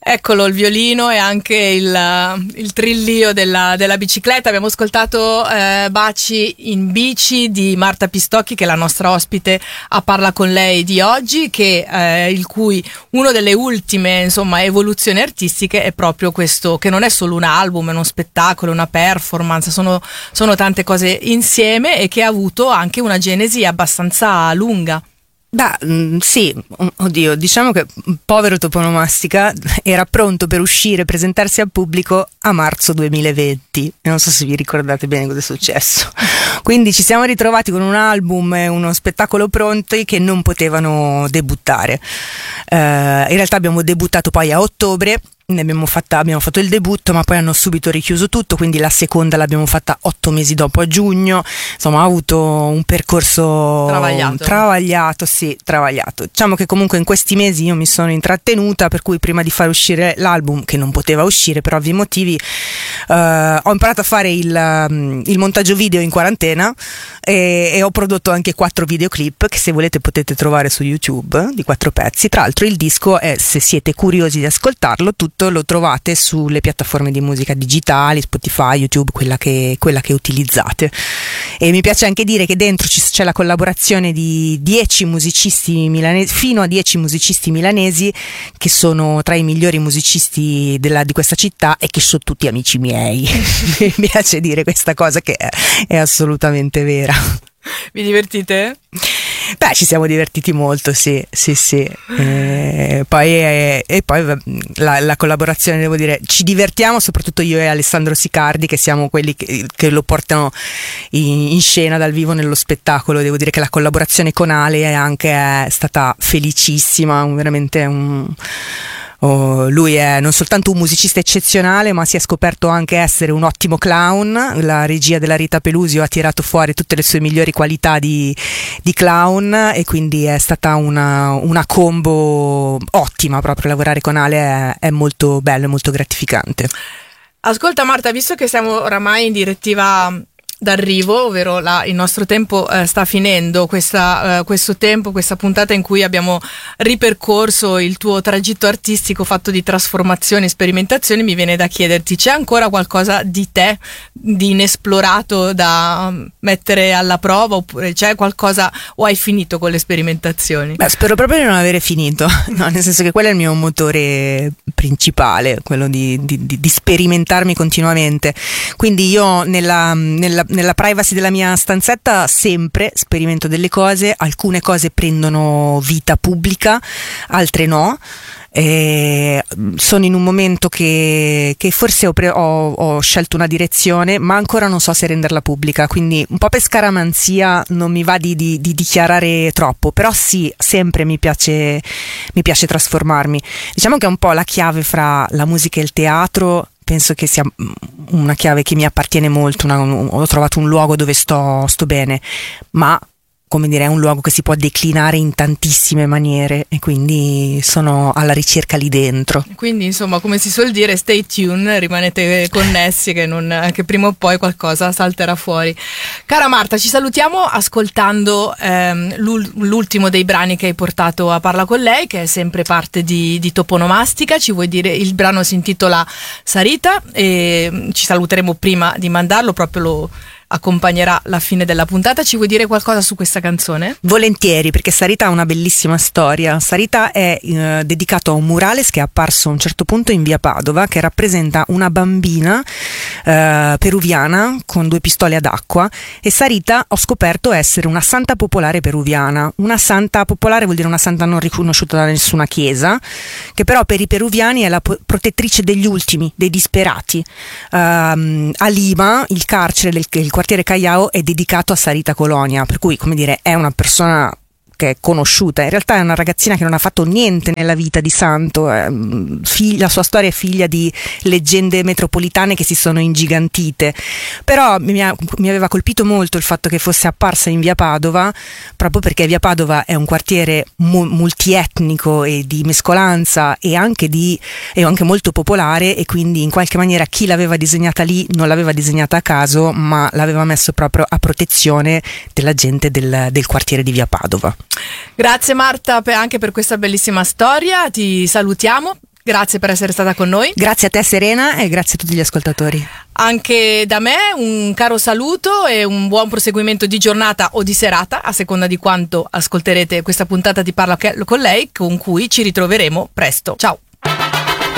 Eccolo il violino e anche il trillio della bicicletta. Abbiamo ascoltato Baci in bici di Marta Pistocchi, che è la nostra ospite a Parla con lei di oggi, il cui una delle ultime evoluzioni artistiche è proprio questo, che non è solo un album, è uno spettacolo, una performance, sono tante cose insieme, e che ha avuto anche una genesi abbastanza lunga. Sì, oddio, diciamo che povero Toponomastica era pronto per uscire, presentarsi al pubblico a marzo 2020, e non so se vi ricordate bene cosa è successo. Quindi ci siamo ritrovati con un album e uno spettacolo pronti che non potevano debuttare. In realtà abbiamo debuttato poi a ottobre. Abbiamo fatto il debutto, ma poi hanno subito richiuso tutto, quindi la seconda l'abbiamo fatta 8 mesi dopo, a giugno. Insomma, ha avuto un percorso travagliato. Diciamo che comunque in questi mesi io mi sono intrattenuta, per cui prima di far uscire l'album, che non poteva uscire per ovvi motivi, ho imparato a fare il montaggio video in quarantena, e ho prodotto anche 4 videoclip che, se volete, potete trovare su YouTube, di 4 pezzi. Tra l'altro il disco è, se siete curiosi di ascoltarlo, tutto lo trovate sulle piattaforme di musica digitali, Spotify, YouTube, quella che utilizzate. E mi piace anche dire che dentro c'è la collaborazione di 10 musicisti milanesi, fino a 10 musicisti milanesi, che sono tra i migliori musicisti di questa città, e che sono tutti amici miei. Mi piace dire questa cosa, che è assolutamente vera. Vi divertite? Ci siamo divertiti molto, sì. Poi la collaborazione, devo dire, ci divertiamo, soprattutto io e Alessandro Sicardi, che siamo quelli che lo portano in scena dal vivo nello spettacolo. Devo dire che la collaborazione con Ale è stata felicissima, veramente lui è non soltanto un musicista eccezionale, ma si è scoperto anche essere un ottimo clown. La regia della Rita Pelusio ha tirato fuori tutte le sue migliori qualità di clown, e quindi è stata una combo ottima. Proprio lavorare con Ale è molto bello e molto gratificante. Ascolta Marta, visto che siamo oramai in direttiva d'arrivo, ovvero il nostro tempo sta finendo, questo tempo, questa puntata in cui abbiamo ripercorso il tuo tragitto artistico fatto di trasformazioni, sperimentazioni, mi viene da chiederti: c'è ancora qualcosa di te, di inesplorato, da mettere alla prova, oppure c'è qualcosa, o hai finito con le sperimentazioni? Spero proprio di non avere finito, no, nel senso che quello è il mio motore principale, quello di sperimentarmi continuamente. Quindi io nella privacy della mia stanzetta sempre sperimento delle cose. Alcune cose prendono vita pubblica, altre no. Sono in un momento che forse ho scelto una direzione, ma ancora non so se renderla pubblica, quindi un po' per scaramanzia non mi va di dichiarare troppo, però sì, sempre mi piace trasformarmi. Diciamo che è un po' la chiave fra la musica e il teatro. Penso che sia una chiave che mi appartiene molto. Ho trovato un luogo dove sto bene, ma, come dire, è un luogo che si può declinare in tantissime maniere, e quindi sono alla ricerca lì dentro. Quindi, insomma, come si suol dire, stay tuned, rimanete connessi, che prima o poi qualcosa salterà fuori. Cara Marta, ci salutiamo ascoltando l'ultimo dei brani che hai portato a Parla con lei, che è sempre parte di Toponomastica. Ci vuoi dire? Il brano si intitola Sarita, e ci saluteremo prima di mandarlo, proprio lo accompagnerà la fine della puntata. Ci vuoi dire qualcosa su questa canzone? Volentieri, perché Sarita ha una bellissima storia. Sarita è dedicato a un murales che è apparso a un certo punto in via Padova, che rappresenta una bambina peruviana con 2 pistole ad acqua, e Sarita ho scoperto essere una santa popolare peruviana. Una santa popolare vuol dire una santa non riconosciuta da nessuna chiesa, che però per i peruviani è la protettrice degli ultimi, dei disperati. A Lima il carcere il quartiere Callao è dedicato a Sarita Colonia, per cui, come dire, è una persona che è conosciuta. In realtà è una ragazzina che non ha fatto niente nella vita di santo. La sua storia è figlia di leggende metropolitane che si sono ingigantite, però mi aveva colpito molto il fatto che fosse apparsa in via Padova, proprio perché via Padova è un quartiere multietnico e di mescolanza, e anche molto popolare, e quindi in qualche maniera chi l'aveva disegnata lì non l'aveva disegnata a caso, ma l'aveva messo proprio a protezione della gente del quartiere di via Padova. Grazie Marta anche per questa bellissima storia, ti salutiamo Grazie per essere stata con noi. Grazie a te Serena e grazie a tutti gli ascoltatori. Anche da me un caro saluto e un buon proseguimento di giornata o di serata, a seconda di quanto ascolterete questa puntata di Parla con lei, con cui ci ritroveremo presto. Ciao!